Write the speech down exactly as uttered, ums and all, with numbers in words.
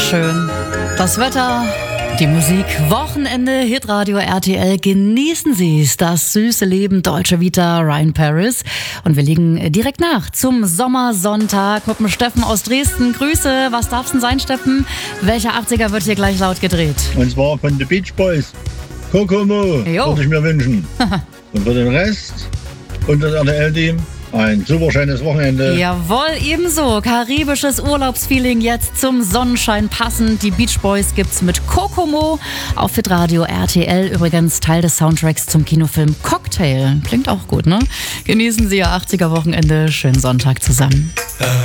schön. Das Wetter, die Musik, Wochenende, Hitradio R T L. Genießen Sie es, das süße Leben, Dolce Vita, Ryan Paris. Und wir legen direkt nach zum Sommersonntag mit dem Steffen aus Dresden. Grüße, was darf's denn sein, Steffen? Welcher achtziger wird hier gleich laut gedreht? Und zwar von The Beach Boys. Kokomo, würde ich mir wünschen. Und für den Rest und das R T L-Team ein super schönes Wochenende. Jawohl, ebenso. Karibisches Urlaubsfeeling jetzt zum Sonnenschein passend. Die Beach Boys gibt's mit Kokomo auf Hitradio R T L. Übrigens Teil des Soundtracks zum Kinofilm Cocktail. Klingt auch gut, ne? Genießen Sie Ihr achtziger Wochenende. Schönen Sonntag zusammen.